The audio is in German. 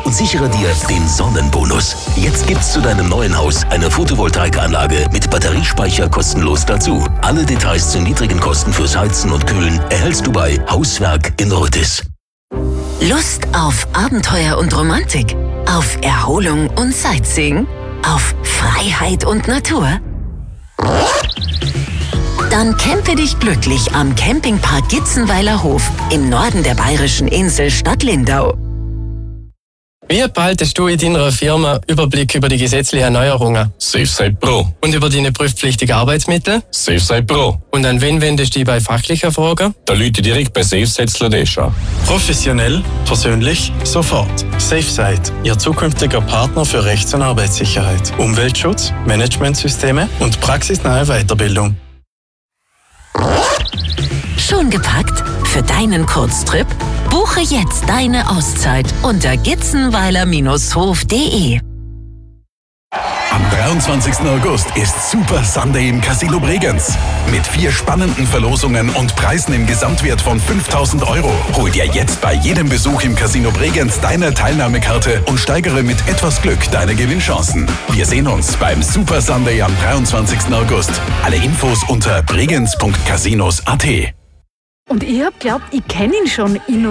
und sichere dir den Sonnenbonus. Jetzt gibt's zu deinem neuen Haus eine Photovoltaikanlage mit Batteriespeicher kostenlos dazu. Alle Details zu niedrigen Kosten fürs Heizen und Kühlen erhältst du bei Hauswerk in Rötis. Lust auf Abenteuer und Romantik? Auf Erholung und Sightseeing? Auf Freiheit und Natur? Dann campe dich glücklich am Campingpark Gitzenweiler Hof im Norden der bayerischen Insel Stadt Lindau. Wie behaltest du in deiner Firma Überblick über die gesetzlichen Erneuerungen? SafeSite Pro. Und über deine prüfpflichtigen Arbeitsmittel? SafeSite Pro. Und an wen wendest du dich bei fachlicher Fragen? Da Leute direkt bei SafeSite an. Professionell, persönlich, sofort. SafeSite, Ihr zukünftiger Partner für Rechts- und Arbeitssicherheit, Umweltschutz, Managementsysteme und praxisnahe Weiterbildung. Schon gepackt? Für deinen Kurztrip? Buche jetzt deine Auszeit unter gitzenweiler-hof.de. Am 23. August ist Super Sunday im Casino Bregenz. Mit 4 spannenden Verlosungen und Preisen im Gesamtwert von 5.000 €. Hol dir jetzt bei jedem Besuch im Casino Bregenz deine Teilnahmekarte und steigere mit etwas Glück deine Gewinnchancen. Wir sehen uns beim Super Sunday am 23. August. Alle Infos unter bregenz.casinos.at. Und ich hab glaubt, ich kenne ihn schon.